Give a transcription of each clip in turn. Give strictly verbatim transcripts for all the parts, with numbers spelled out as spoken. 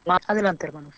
Más adelante, hermanos.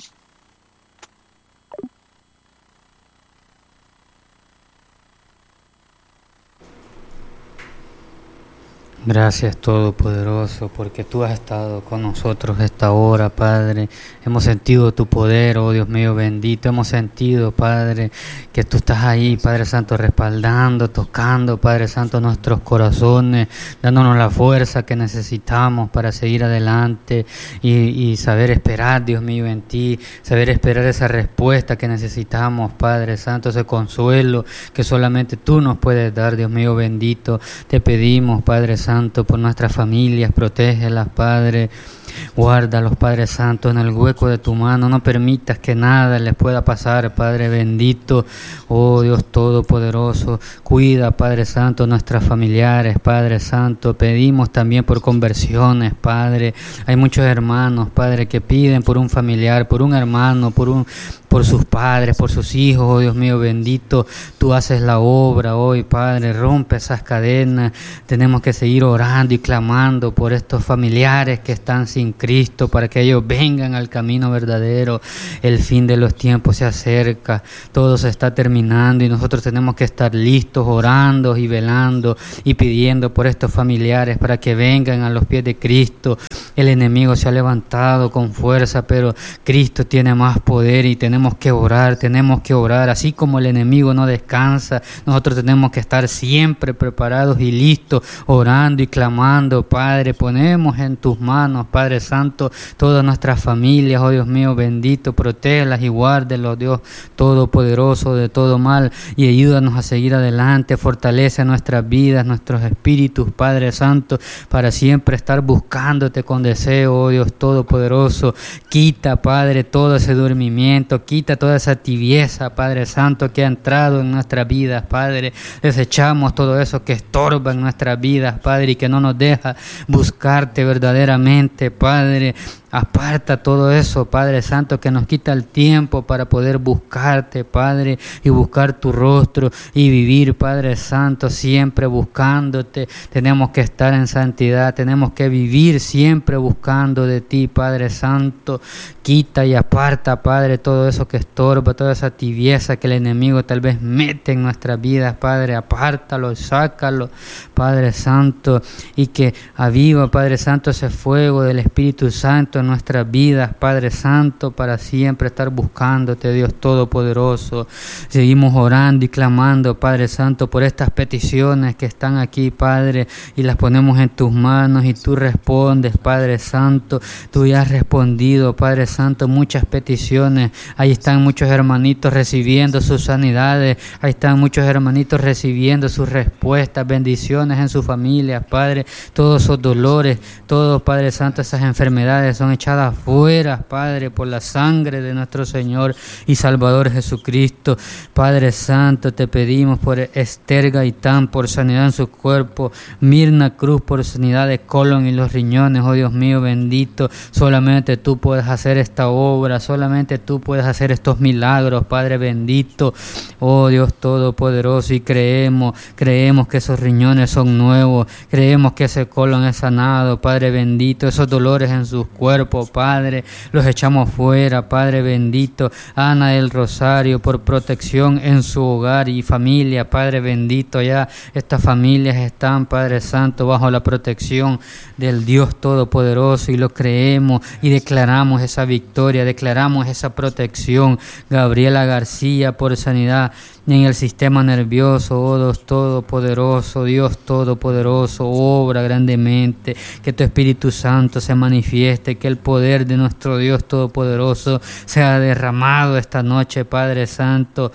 Gracias Todopoderoso, porque tú has estado con nosotros esta hora, Padre. Hemos sentido tu poder, oh Dios mío bendito. Hemos sentido, Padre, que tú estás ahí, Padre Santo, respaldando, tocando, Padre Santo, nuestros corazones, dándonos la fuerza que necesitamos para seguir adelante y, y saber esperar, Dios mío, en ti. Saber esperar esa respuesta que necesitamos, Padre Santo, ese consuelo que solamente tú nos puedes dar, Dios mío bendito. Te pedimos, Padre Santo, por nuestras familias, protégelas, Padre. Guárdalos, Padre Santo, en el hueco de tu mano. No permitas que nada les pueda pasar, Padre bendito. Oh Dios Todopoderoso, cuida, Padre Santo, nuestras familiares, Padre Santo. Pedimos también por conversiones, Padre. Hay muchos hermanos, Padre, que piden por un familiar, por un hermano, por un por sus padres, por sus hijos, oh Dios mío bendito. Tú haces la obra hoy, Padre. Rompe esas cadenas. Tenemos que seguir orando y clamando por estos familiares que están sin Cristo, para que ellos vengan al camino verdadero. El fin de los tiempos se acerca, todo se está terminando y nosotros tenemos que estar listos, orando y velando y pidiendo por estos familiares para que vengan a los pies de Cristo. El enemigo se ha levantado con fuerza, pero Cristo tiene más poder y tenemos que orar, tenemos que orar. Así como el enemigo no descansa, nosotros tenemos que estar siempre preparados y listos, orando y clamando. Padre, ponemos en tus manos, Padre Santo, todas nuestras familias, oh Dios mío bendito. Protégelas y guárdelos, Dios Todopoderoso, de todo mal, y ayúdanos a seguir adelante. Fortalece nuestras vidas, nuestros espíritus, Padre Santo, para siempre estar buscándote con deseo, oh Dios Todopoderoso. Quita, Padre, todo ese dormimiento, quita toda esa tibieza, Padre Santo, que ha entrado en nuestras vidas, Padre. Desechamos todo eso que estorba en nuestras vidas, Padre, y que no nos deja buscarte verdaderamente, Padre. Aparta todo eso, Padre Santo, que nos quita el tiempo para poder buscarte, Padre, y buscar tu rostro y vivir, Padre Santo, siempre buscándote. Tenemos que estar en santidad, tenemos que vivir siempre buscando de ti, Padre Santo. Quita y aparta, Padre, todo eso que estorba, toda esa tibieza que el enemigo tal vez mete en nuestras vidas, Padre. Apártalo, sácalo, Padre Santo, y que aviva, Padre Santo, ese fuego del Espíritu Santo en nuestras vidas, Padre Santo, para siempre estar buscándote, Dios Todopoderoso. Seguimos orando y clamando, Padre Santo, por estas peticiones que están aquí, Padre, y las ponemos en tus manos y tú respondes, Padre Santo. Tú ya has respondido, Padre Santo, muchas peticiones. Ahí están muchos hermanitos recibiendo sus sanidades, ahí están muchos hermanitos recibiendo sus respuestas, bendiciones en sus familias, Padre. Todos esos dolores, todos, Padre Santo, esas enfermedades son echadas fuera, Padre, por la sangre de nuestro Señor y Salvador Jesucristo. Padre Santo, te pedimos por Esther Gaitán, por sanidad en su cuerpo, Mirna Cruz, por sanidad de colon y los riñones, oh Dios mío bendito. Solamente tú puedes hacer esta obra, solamente tú puedes hacer estos milagros, Padre bendito, oh Dios Todopoderoso. Y creemos, creemos que esos riñones son nuevos, creemos que ese colon es sanado, Padre bendito. Esos dolores en sus cuerpos, Padre, los echamos fuera, Padre bendito. Ana del Rosario, por protección en su hogar y familia, Padre bendito. Ya estas familias están, Padre Santo, bajo la protección del Dios Todopoderoso, y lo creemos y declaramos esa victoria, declaramos esa protección. Gabriela García, por sanidad en el sistema nervioso, oh Dios Todopoderoso, Dios Todopoderoso, obra grandemente, que tu Espíritu Santo se manifieste, que el poder de nuestro Dios Todopoderoso sea derramado esta noche, Padre Santo.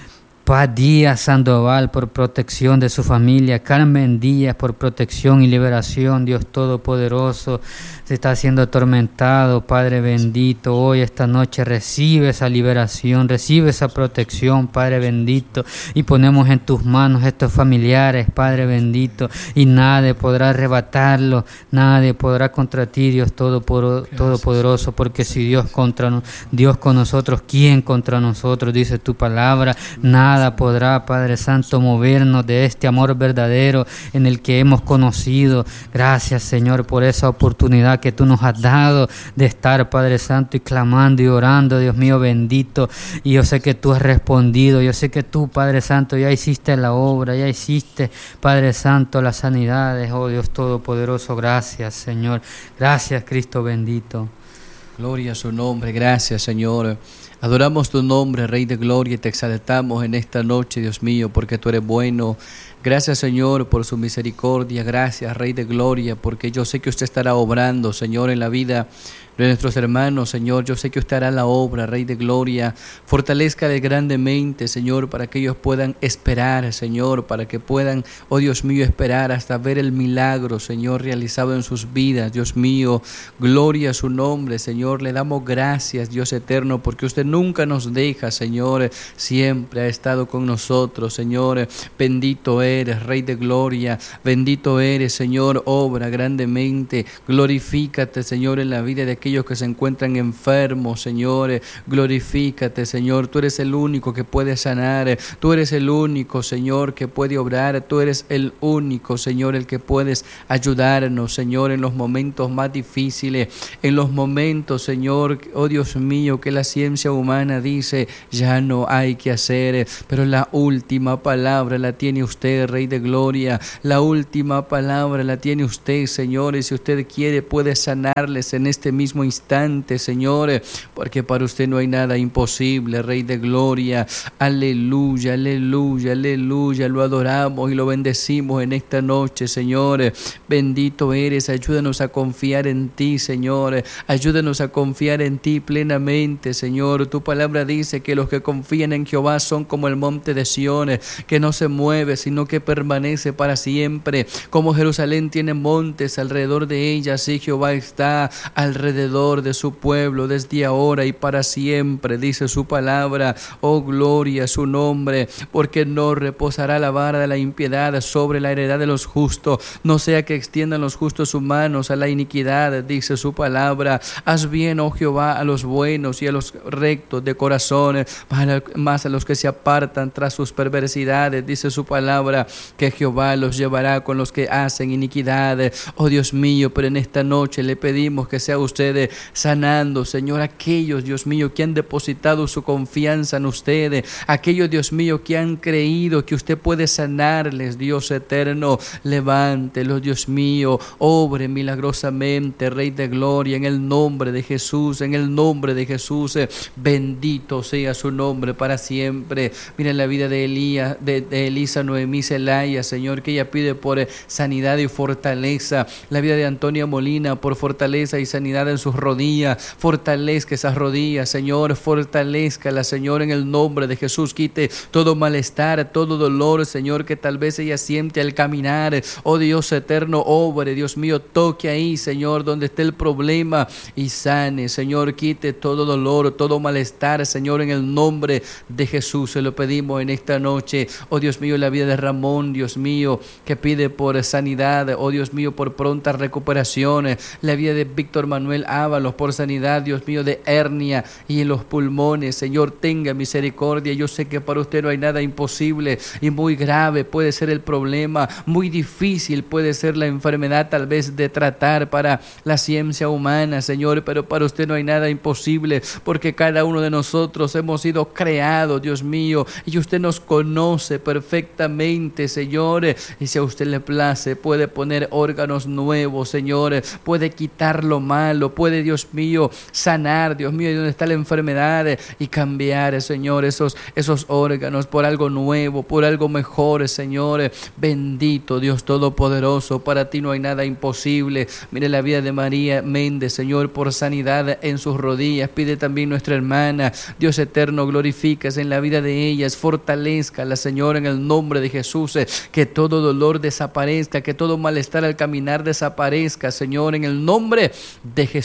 Paz Díaz Sandoval, por protección de su familia. Carmen Díaz, por protección y liberación, Dios Todopoderoso. Se está siendo atormentado, Padre bendito. Hoy, esta noche, recibe esa liberación, recibe esa protección, Padre bendito. Y ponemos en tus manos estos familiares, Padre bendito. Y nadie podrá arrebatarlo, nadie podrá contra ti, Dios Todopoderoso. Porque si Dios contra Dios con nosotros, ¿quién contra nosotros? Dice tu palabra. Nadie nada podrá, Padre Santo, movernos de este amor verdadero en el que hemos conocido. Gracias, Señor, por esa oportunidad que tú nos has dado de estar, Padre Santo, y clamando y orando, Dios mío bendito. Y yo sé que tú has respondido, yo sé que tú, Padre Santo, ya hiciste la obra, ya hiciste, Padre Santo, las sanidades. Oh Dios Todopoderoso, gracias, Señor. Gracias, Cristo bendito. Gloria a su nombre, gracias, Señor. Adoramos tu nombre, Rey de Gloria, y te exaltamos en esta noche, Dios mío, porque tú eres bueno. Gracias, Señor, por su misericordia. Gracias, Rey de Gloria, porque yo sé que usted estará obrando, Señor, en la vida de nuestros hermanos, Señor. Yo sé que usted hará la obra, Rey de Gloria. Fortalézcale grandemente, Señor, para que ellos puedan esperar, Señor, para que puedan, oh Dios mío, esperar hasta ver el milagro, Señor, realizado en sus vidas. Dios mío, gloria a su nombre, Señor. Le damos gracias, Dios eterno, porque usted nunca nos deja, Señor. Siempre ha estado con nosotros, Señor. Bendito eres, Rey de Gloria. Bendito eres, Señor. Obra grandemente. Glorifícate, Señor, en la vida de aquellos que se encuentran enfermos, Señor. Glorifícate, Señor. Tú eres el único que puede sanar. Tú eres el único, Señor, que puede obrar. Tú eres el único, Señor, el que puedes ayudarnos, Señor, en los momentos más difíciles, en los momentos, Señor, oh Dios mío, que la ciencia humana dice ya no hay que hacer, pero la última palabra la tiene usted, Rey de Gloria. La última palabra la tiene usted, Señor, y si usted quiere puede sanarles en este mismo instante, Señor, porque para usted no hay nada imposible, Rey de Gloria. Aleluya, aleluya, aleluya. Lo adoramos y lo bendecimos en esta noche, Señor. Bendito eres. Ayúdanos a confiar en ti, Señor. Ayúdanos a confiar en ti plenamente, Señor. Tu palabra dice que los que confían en Jehová son como el monte de Sión, que no se mueve, sino que permanece para siempre. Como Jerusalén tiene montes alrededor de ella, así Jehová está alrededor de su pueblo desde ahora y para siempre, dice su palabra. Oh, gloria a su nombre, porque no reposará la vara de la impiedad sobre la heredad de los justos, no sea que extiendan los justos sus manos a la iniquidad, dice su palabra. Haz bien, oh Jehová, a los buenos y a los rectos de corazón, más a los que se apartan tras sus perversidades, dice su palabra, que Jehová los llevará con los que hacen iniquidad. Oh Dios mío, pero en esta noche le pedimos que sea usted sanando, Señor, aquellos, Dios mío, que han depositado su confianza en usted, aquellos, Dios mío, que han creído que usted puede sanarles, Dios eterno. Levántelos, Dios mío, obre milagrosamente, Rey de Gloria, en el nombre de Jesús, en el nombre de Jesús. Bendito sea su nombre para siempre. Miren la vida de Elías, de, de Elisa Noemí Zelaya, Señor, que ella pide por sanidad y fortaleza. La vida de Antonia Molina, por fortaleza y sanidad en sus rodillas. Fortalezca esas rodillas, Señor. Fortalezcala, Señor, en el nombre de Jesús. Quite todo malestar, todo dolor, Señor, que tal vez ella siente al caminar. Oh Dios eterno, obre, Dios mío, toque ahí, Señor, donde esté el problema y sane, Señor. Quite todo dolor, todo malestar, Señor, en el nombre de Jesús. Se lo pedimos en esta noche. Oh Dios mío, la vida de Ramón, Dios mío, que pide por sanidad. Oh Dios mío, por pronta recuperación. La vida de Víctor Manuel Ábalos, por sanidad, Dios mío, de hernia y en los pulmones. Señor, tenga misericordia. Yo sé que para usted no hay nada imposible, y muy grave puede ser el problema, muy difícil puede ser la enfermedad tal vez de tratar para la ciencia humana, Señor, pero para usted no hay nada imposible, porque cada uno de nosotros hemos sido creados, Dios mío, y usted nos conoce perfectamente, Señor, y si a usted le place puede poner órganos nuevos, Señor, puede quitar lo malo, puede, Dios mío, sanar, Dios mío, y donde está la enfermedad, y cambiar, Señor, esos, esos órganos por algo nuevo, por algo mejor, Señor. Bendito Dios Todopoderoso, para ti no hay nada imposible. Mire la vida de María Méndez, Señor, por sanidad en sus rodillas. Pide también nuestra hermana, Dios eterno, glorifícase en la vida de ellas, fortalezcala, Señor, en el nombre de Jesús, que todo dolor desaparezca, que todo malestar al caminar desaparezca, Señor, en el nombre de Jesús.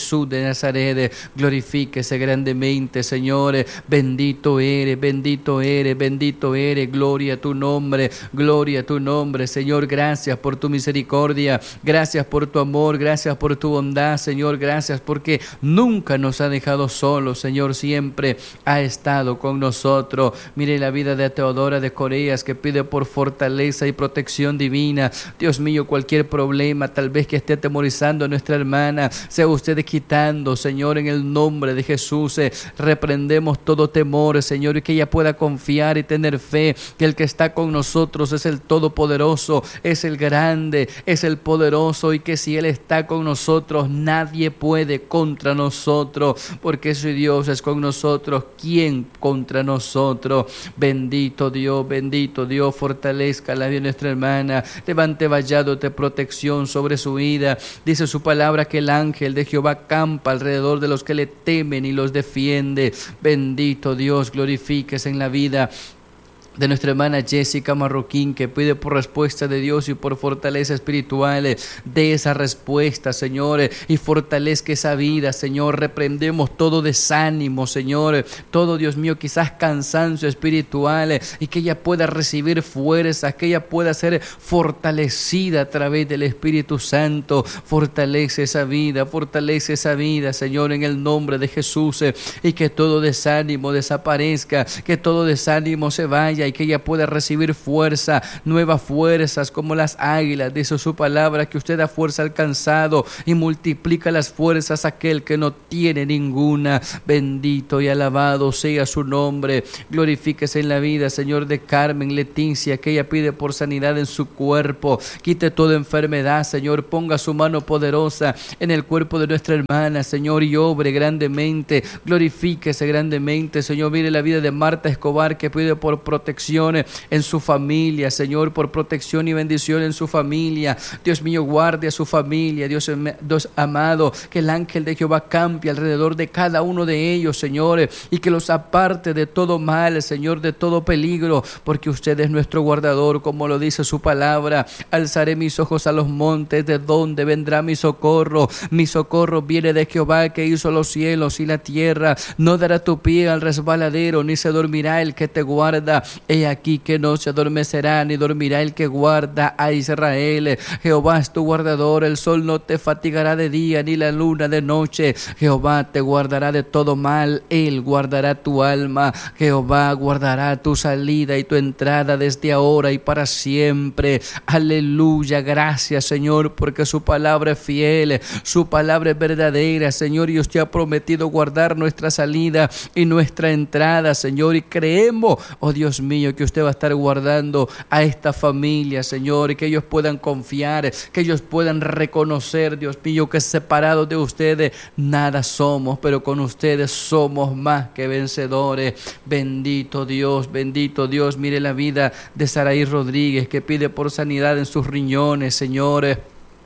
Jesús de Nazaret, glorifíquese grandemente, Señor. Bendito eres, bendito eres, bendito eres. Gloria a tu nombre, gloria a tu nombre, Señor. Gracias por tu misericordia, gracias por tu amor, gracias por tu bondad, Señor. Gracias porque nunca nos ha dejado solos, Señor. Siempre ha estado con nosotros. Mire la vida de Teodora de Coreas, que pide por fortaleza y protección divina. Dios mío, cualquier problema tal vez que esté atemorizando a nuestra hermana, sea usted quitando, Señor, en el nombre de Jesús. Eh, reprendemos todo temor, Señor, y que ella pueda confiar y tener fe que el que está con nosotros es el Todopoderoso, es el grande, es el poderoso, y que si Él está con nosotros, nadie puede contra nosotros, porque si Dios es con nosotros, ¿quién contra nosotros? Bendito Dios, bendito Dios, fortalezca la vida de nuestra hermana, levante vallado de protección sobre su vida. Dice su palabra que el ángel de Jehová campa alrededor de los que le temen y los defiende. Bendito Dios, glorifíquese en la vida de nuestra hermana Jessica Marroquín, que pide por respuesta de Dios y por fortaleza espiritual. De esa respuesta, Señor, y fortalezca esa vida, Señor. Reprendemos todo desánimo, Señor, todo, Dios mío, quizás cansancio espiritual, y que ella pueda recibir fuerza, que ella pueda ser fortalecida a través del Espíritu Santo. Fortalece esa vida, fortalece esa vida, Señor, en el nombre de Jesús, y que todo desánimo desaparezca, que todo desánimo se vaya, y que ella pueda recibir fuerza, nuevas fuerzas como las águilas. Dice su palabra que usted da fuerza al cansado y multiplica las fuerzas a aquel que no tiene ninguna. Bendito y alabado sea su nombre. Glorifíquese en la vida, Señor, de Carmen Leticia, que ella pide por sanidad en su cuerpo. Quite toda enfermedad, Señor. Ponga su mano poderosa en el cuerpo de nuestra hermana, Señor, y obre grandemente. Glorifíquese grandemente, Señor. Mire la vida de Marta Escobar, que pide por protección en su familia, Señor, por protección y bendición en su familia. Dios mío, guarde a su familia, Dios, Dios amado, que el ángel de Jehová campe alrededor de cada uno de ellos, Señor, y que los aparte de todo mal, Señor, de todo peligro, porque usted es nuestro guardador, como lo dice su palabra. Alzaré mis ojos a los montes, ¿de dónde vendrá mi socorro? Mi socorro viene de Jehová, que hizo los cielos y la tierra. No dará tu pie al resbaladero, ni se dormirá el que te guarda. He aquí que no se adormecerá ni dormirá el que guarda a Israel. Jehová es tu guardador, el sol no te fatigará de día ni la luna de noche. Jehová te guardará de todo mal, Él guardará tu alma. Jehová guardará tu salida y tu entrada desde ahora y para siempre. Aleluya, gracias, Señor, porque su palabra es fiel, su palabra es verdadera, Señor, y usted ha prometido guardar nuestra salida y nuestra entrada, Señor, y creemos, oh Dios mío, que usted va a estar guardando a esta familia, Señor, y que ellos puedan confiar, que ellos puedan reconocer, Dios mío, que separados de ustedes nada somos, pero con ustedes somos más que vencedores. Bendito Dios, bendito Dios. Mire la vida de Saraí Rodríguez, que pide por sanidad en sus riñones, Señor.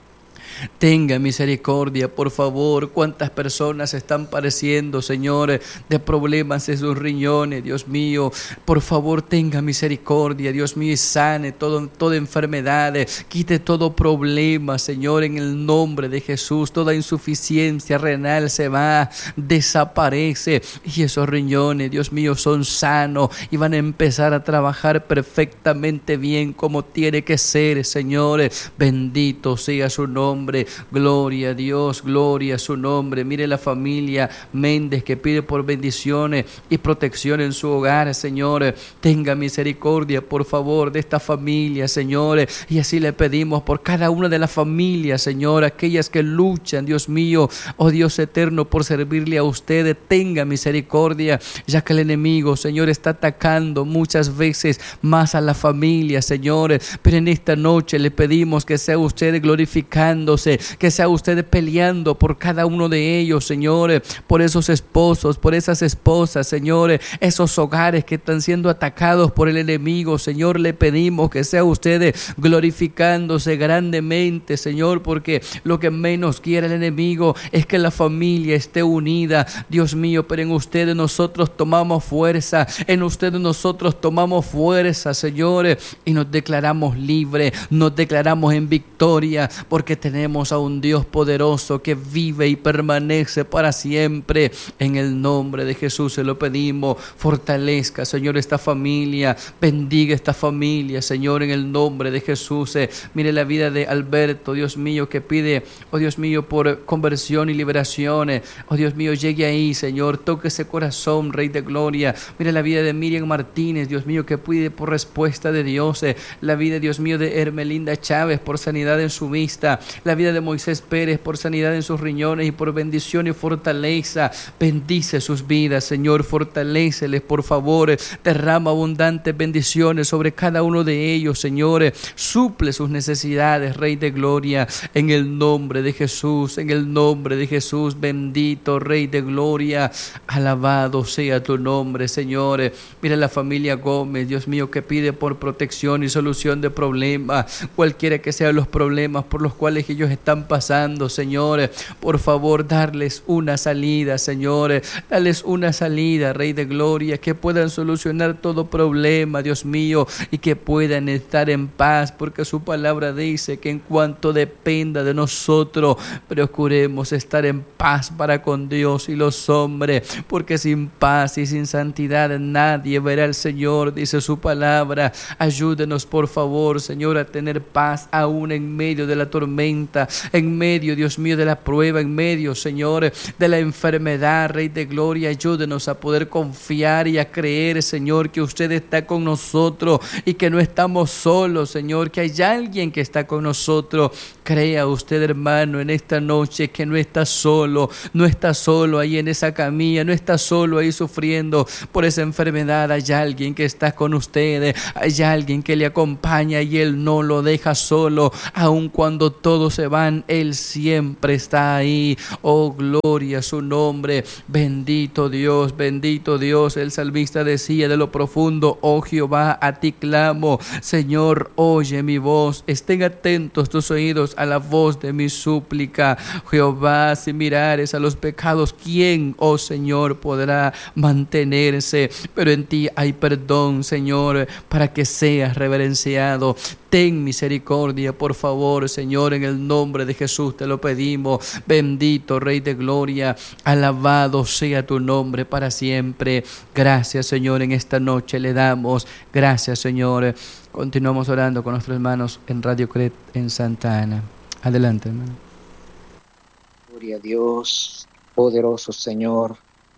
Tenga misericordia, por favor. Cuántas personas están padeciendo, Señor, de problemas en sus riñones, Dios mío. Por favor, tenga misericordia, Dios mío, y sane todo, toda enfermedad, quite todo problema, Señor, en el nombre de Jesús. Toda insuficiencia renal se va, desaparece, y esos riñones, Dios mío, son sanos y van a empezar a trabajar perfectamente bien como tiene que ser, Señor. Bendito sea su nombre. Gloria a Dios, gloria a su nombre. Mire la familia Méndez, que pide por bendiciones y protección en su hogar, Señor. Tenga misericordia, por favor, de esta familia, Señor, y así le pedimos por cada una de las familias, Señor, aquellas que luchan, Dios mío, oh Dios eterno, por servirle a ustedes. Tenga misericordia, ya que el enemigo, Señor, está atacando muchas veces más a la familia, Señor, pero en esta noche le pedimos que sea usted glorificándose, que sea usted peleando por cada uno de ellos, Señor, por esos esposos, por esas esposas, Señor, esos hogares que están siendo atacados por el enemigo, Señor. Le pedimos que sea usted glorificándose grandemente, Señor, porque lo que menos quiere el enemigo es que la familia esté unida, Dios mío, pero en ustedes nosotros tomamos fuerza, en ustedes nosotros tomamos fuerza, Señor, y nos declaramos libres, nos declaramos en victoria, porque tenemos tenemos a un Dios poderoso que vive y permanece para siempre. En el nombre de Jesús se lo pedimos. Fortalezca, Señor, esta familia. Bendiga esta familia, Señor, en el nombre de Jesús. Eh, mire la vida de Alberto, Dios mío, que pide, oh Dios mío, por conversión y liberación. Eh, oh Dios mío, llegue ahí, Señor. Toque ese corazón, Rey de Gloria. Mire la vida de Miriam Martínez, Dios mío, que pide por respuesta de Dios. Eh, la vida, Dios mío, de Hermelinda Chávez por sanidad en su vista. La vida de Moisés Pérez por sanidad en sus riñones y por bendición y fortaleza. Bendice sus vidas, Señor, fortaléceles, por favor. Derrama abundantes bendiciones sobre cada uno de ellos, Señor. Suple sus necesidades, Rey de Gloria, en el nombre de Jesús, en el nombre de Jesús. Bendito Rey de Gloria, alabado sea tu nombre, Señor. Mira la familia Gómez, Dios mío, que pide por protección y solución de problemas, cualquiera que sean los problemas por los cuales ellos están pasando, Señor. Por favor, darles una salida, Señor. Darles una salida, Rey de Gloria, que puedan solucionar todo problema, Dios mío, y que puedan estar en paz, porque su palabra dice que en cuanto dependa de nosotros, procuremos estar en paz para con Dios y los hombres, porque sin paz y sin santidad nadie verá al Señor, dice su palabra. Ayúdenos, por favor, Señor, a tener paz aún en medio de la tormenta, en medio, Dios mío, de la prueba, en medio, Señor, de la enfermedad, Rey de Gloria. Ayúdenos a poder confiar y a creer, Señor, que usted está con nosotros y que no estamos solos, Señor, que hay alguien que está con nosotros. Crea usted, hermano, en esta noche que no está solo, no está solo ahí en esa camilla, no está solo ahí sufriendo por esa enfermedad. Hay alguien que está con usted, hay alguien que le acompaña y Él no lo deja solo. Aun cuando todos se van, Él siempre está ahí. Oh, gloria a su nombre. Bendito Dios, bendito Dios. El salmista decía de lo profundo: oh Jehová, a ti clamo. Señor, oye mi voz. Estén atentos tus oídos a la voz de mi súplica. Jehová, si mirares a los pecados, ¿quién, oh Señor, podrá mantenerse? Pero en ti hay perdón, Señor, para que seas reverenciado. Ten misericordia, por favor, Señor, en el nombre de Jesús te lo pedimos. Bendito Rey de Gloria, alabado sea tu nombre para siempre. Gracias, Señor, en esta noche le damos. Gracias, Señor. Continuamos orando con nuestros hermanos en Radio Cret en Santa Ana. Adelante, hermano. Gloria a Dios, poderoso Señor.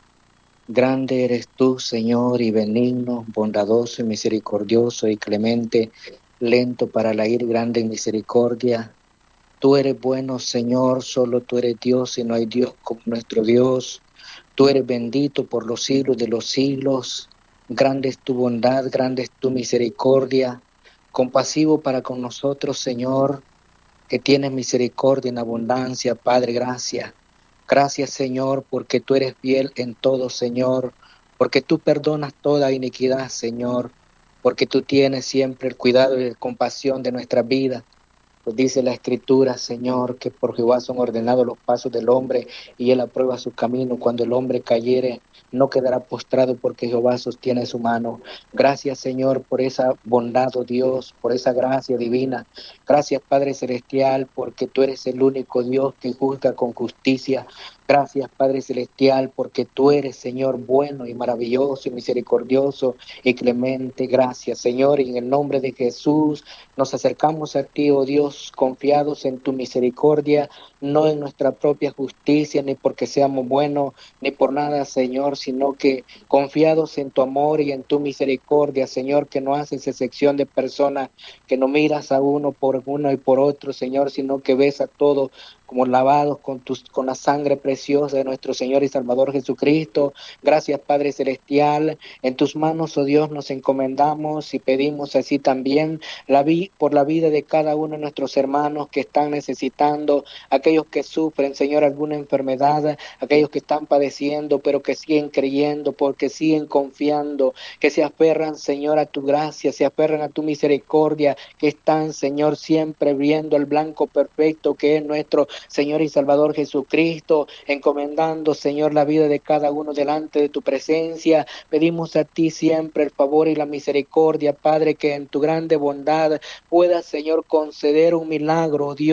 Grande eres tú, Señor, y benigno, bondadoso y misericordioso y clemente, lento para la ira, grande en misericordia. Tú eres bueno, Señor, solo tú eres Dios y no hay Dios como nuestro Dios. Tú eres bendito por los siglos de los siglos. Grande es tu bondad, grande es tu misericordia. Compasivo para con nosotros, Señor, que tienes misericordia en abundancia, Padre, gracias. Gracias, Señor, porque tú eres fiel en todo, Señor, porque tú perdonas toda iniquidad, Señor, porque tú tienes siempre el cuidado y la compasión de nuestra vida. Pues dice la Escritura, Señor, que por Jehová son ordenados los pasos del hombre y Él aprueba su camino. Cuando el hombre cayere, no quedará postrado porque Jehová sostiene su mano. Gracias, Señor, por esa bondad, oh Dios, por esa gracia divina. Gracias, Padre Celestial, porque tú eres el único Dios que juzga con justicia. Gracias, Padre Celestial, porque tú eres, Señor, bueno y maravilloso y misericordioso y clemente. Gracias, Señor, y en el nombre de Jesús nos acercamos a ti, oh Dios, confiados en tu misericordia, no en nuestra propia justicia, ni porque seamos buenos, ni por nada, Señor, sino que confiados en tu amor y en tu misericordia, Señor, que no haces excepción de personas, que no miras a uno por uno y por otro, Señor, sino que ves a todos como lavados con, tus, con la sangre preciosa de nuestro Señor y Salvador Jesucristo. Gracias, Padre Celestial. En tus manos, oh Dios, nos encomendamos y pedimos así también la vi, por la vida de cada uno de nuestros hermanos que están necesitando, aquellos que sufren, Señor, alguna enfermedad, aquellos que están padeciendo, pero que siguen creyendo, porque siguen confiando, que se aferran, Señor, a tu gracia, se aferran a tu misericordia, que están, Señor, siempre viendo al blanco perfecto que es nuestro Señor y Salvador Jesucristo, encomendando, Señor, la vida de cada uno delante de tu presencia. Pedimos a ti siempre el favor y la misericordia, Padre, que en tu grande bondad puedas, Señor, conceder un milagro, oh Dios,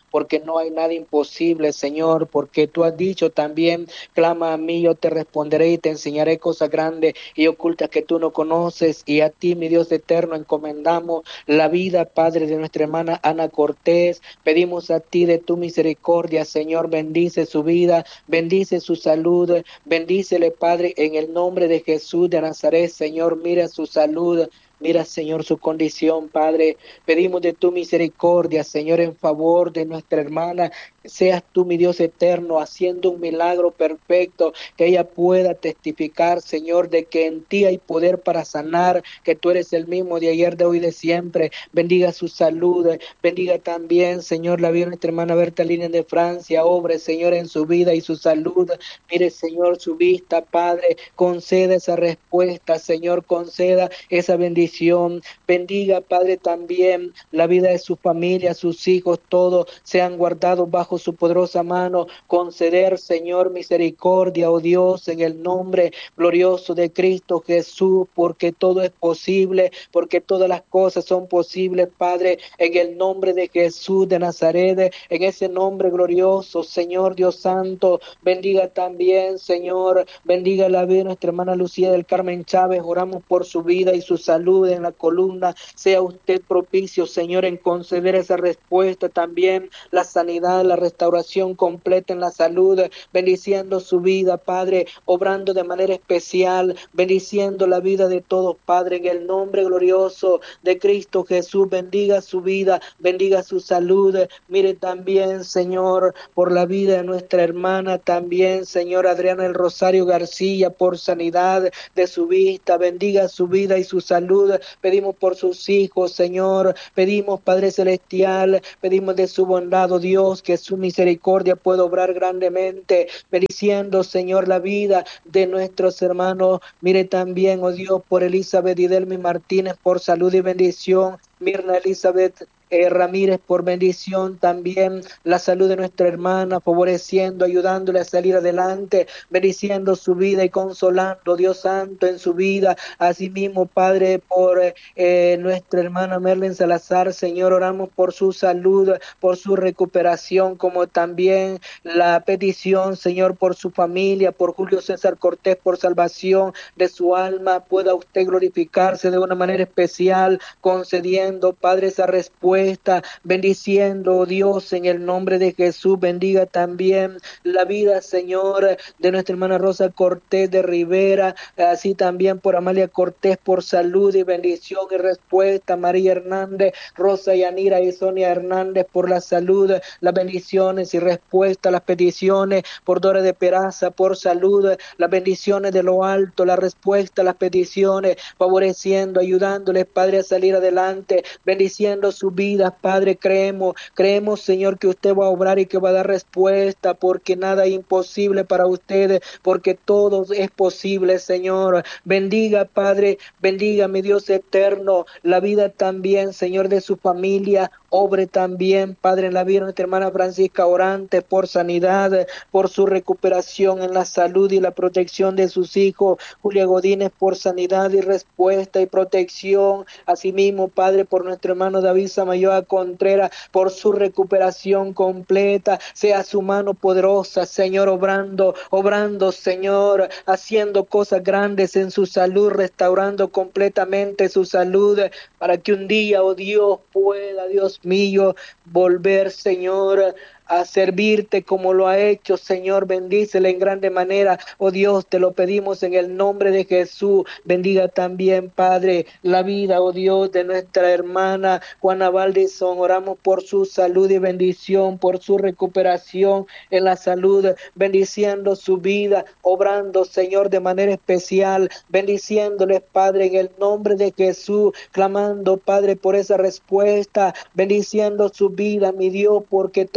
porque no hay nada imposible, Señor, porque tú has dicho también, clama a mí, yo te responderé y te enseñaré cosas grandes y ocultas que tú no conoces, y a ti, mi Dios eterno, encomendamos la vida, Padre, de nuestra hermana Ana Cortés. Pedimos a ti de tu misericordia, Señor, bendice su vida, bendice su salud, bendícele, Padre, en el nombre de Jesús de Nazaret, Señor, mira su salud. Mira, Señor, su condición, Padre. Pedimos de tu misericordia, Señor, en favor de nuestra hermana. Seas tú, mi Dios eterno, haciendo un milagro perfecto, que ella pueda testificar, Señor, de que en ti hay poder para sanar, que tú eres el mismo de ayer, de hoy, de siempre. Bendiga su salud, bendiga también, Señor, la vida de nuestra hermana Bertalina de Francia. Obre, Señor, en su vida y su salud. Mire, Señor, su vista, Padre. Conceda esa respuesta, Señor, conceda esa bendición. Bendiga, Padre, también la vida de su familia, sus hijos, todos sean guardados bajo su poderosa mano. Conceder, Señor, misericordia, oh Dios, en el nombre glorioso de Cristo Jesús, porque todo es posible, porque todas las cosas son posibles, Padre, en el nombre de Jesús de Nazaret, en ese nombre glorioso, Señor Dios Santo. Bendiga también, Señor, bendiga la vida de nuestra hermana Lucía del Carmen Chávez. Oramos por su vida y su salud en la columna. Sea usted propicio, Señor, en conceder esa respuesta, también la sanidad, la restauración completa en la salud, bendiciendo su vida, Padre, obrando de manera especial, bendiciendo la vida de todos, Padre, en el nombre glorioso de Cristo Jesús. Bendiga su vida, bendiga su salud. Mire también, Señor, por la vida de nuestra hermana, también, Señor, Adriana del Rosario García, por sanidad de su vista. Bendiga su vida y su salud. Pedimos por sus hijos, Señor. Pedimos, Padre Celestial, pedimos de su bondad, oh Dios, que su misericordia pueda obrar grandemente, bendiciendo, Señor, la vida de nuestros hermanos. Mire también, oh Dios, por Elizabeth Idelmi Martínez, por salud y bendición. Mirna Elizabeth Eh, Ramírez, por bendición también la salud de nuestra hermana, favoreciendo, ayudándole a salir adelante, bendiciendo su vida y consolando, Dios Santo, en su vida. Asimismo, Padre, por eh, nuestra hermana Merlin Salazar, Señor, oramos por su salud, por su recuperación, como también la petición, Señor, por su familia, por Julio César Cortés, por salvación de su alma. Pueda usted glorificarse de una manera especial, concediendo, Padre, esa respuesta, bendiciendo, oh Dios, en el nombre de Jesús. Bendiga también la vida, Señor, de nuestra hermana Rosa Cortés de Rivera, así también por Amalia Cortés, por salud y bendición y respuesta. María Hernández, Rosa Yanira y Sonia Hernández, por la salud, las bendiciones y respuesta a las peticiones. Por Dora de Peraza, por salud, las bendiciones de lo alto, la respuesta a las peticiones, favoreciendo, ayudándoles, Padre, a salir adelante, bendiciendo su vida. Padre, creemos, creemos, Señor, que usted va a obrar y que va a dar respuesta, porque nada es imposible para ustedes, porque todo es posible, Señor. Bendiga, Padre, bendiga, mi Dios eterno, la vida también, Señor, de su familia. Obre también, Padre, en la vida de nuestra hermana Francisca Orante, por sanidad, por su recuperación en la salud y la protección de sus hijos. Julia Godínez, por sanidad y respuesta y protección. Asimismo, Padre, por nuestro hermano David Samayoa Contreras, por su recuperación completa. Sea su mano poderosa, Señor, obrando, obrando, Señor, haciendo cosas grandes en su salud, restaurando completamente su salud, para que un día, oh Dios, pueda, Dios mío, volver, Señor, a servirte como lo ha hecho, Señor. Bendícele en grande manera, oh Dios, te lo pedimos en el nombre de Jesús. Bendiga también, Padre, la vida, oh Dios, de nuestra hermana Juana Valdizón. Oramos por su salud y bendición, por su recuperación en la salud, bendiciendo su vida, obrando, Señor, de manera especial, bendiciéndoles, Padre, en el nombre de Jesús, clamando, Padre, por esa respuesta, bendiciendo su vida, mi Dios, porque todo es posible.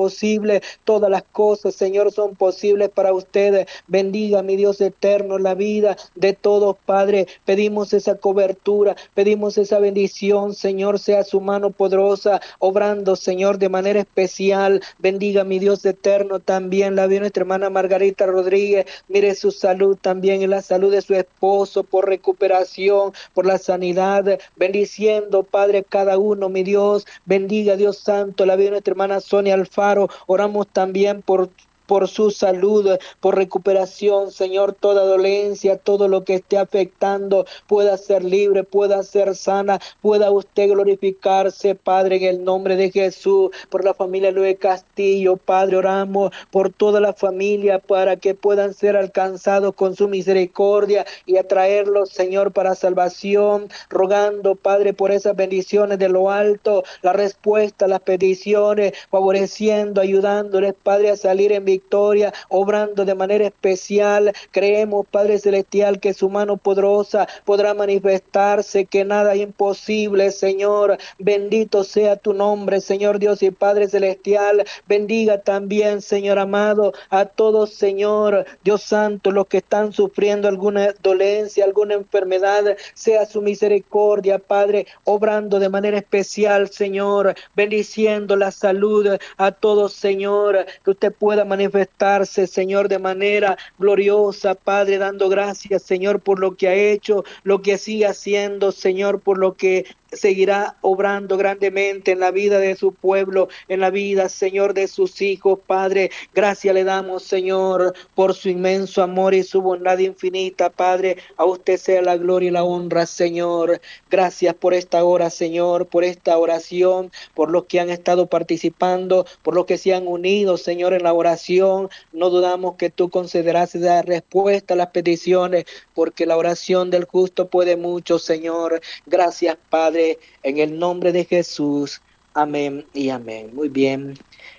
imposible. Todas las cosas, Señor, son posibles para ustedes. Bendiga, mi Dios eterno, la vida de todos, Padre. Pedimos esa cobertura, pedimos esa bendición, Señor, sea su mano poderosa, obrando, Señor, de manera especial. Bendiga, mi Dios eterno, también la vida de nuestra hermana Margarita Rodríguez. Mire su salud también y la salud de su esposo, por recuperación, por la sanidad. Bendiciendo, Padre, cada uno, mi Dios. Bendiga, Dios santo, la vida de nuestra hermana Sonia Alfaro. Oramos también por por su salud, por recuperación, Señor, toda dolencia, todo lo que esté afectando, pueda ser libre, pueda ser sana, pueda usted glorificarse, Padre, en el nombre de Jesús. Por la familia Luis Castillo, Padre, oramos por toda la familia para que puedan ser alcanzados con su misericordia y atraerlos, Señor, para salvación, rogando, Padre, por esas bendiciones de lo alto, la respuesta a las peticiones, favoreciendo, ayudándoles, Padre, a salir en victoria, obrando de manera especial. Creemos, Padre Celestial, que su mano poderosa podrá manifestarse, que nada es imposible, Señor. Bendito sea tu nombre, Señor Dios y Padre Celestial. Bendiga también, Señor amado, a todos, Señor Dios Santo, los que están sufriendo alguna dolencia, alguna enfermedad, sea su misericordia, Padre, obrando de manera especial, Señor, bendiciendo la salud a todos, Señor, que usted pueda manifestar manifestarse, Señor, de manera gloriosa, Padre, dando gracias, Señor, por lo que ha hecho, lo que sigue haciendo, Señor, por lo que seguirá obrando grandemente en la vida de su pueblo, en la vida, Señor, de sus hijos, Padre. Gracias le damos, Señor, por su inmenso amor y su bondad infinita, Padre. A usted sea la gloria y la honra, Señor. Gracias por esta hora, Señor, por esta oración, por los que han estado participando, por los que se han unido, Señor, en la oración. No dudamos que tú concederás dar respuesta a las peticiones, porque la oración del justo puede mucho, Señor. Gracias, Padre, en el nombre de Jesús. Amén y amén. Muy bien.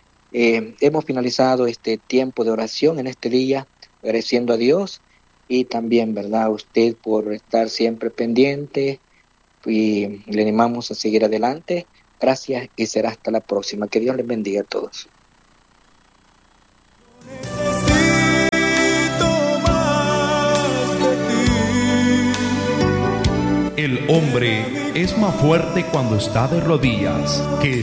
Eh, hemos finalizado este tiempo de oración en este día, agradeciendo a Dios y también, ¿verdad?, a usted por estar siempre pendiente, y le animamos a seguir adelante. Gracias y será hasta la próxima. Que Dios les bendiga a todos. El hombre es más fuerte cuando está de rodillas que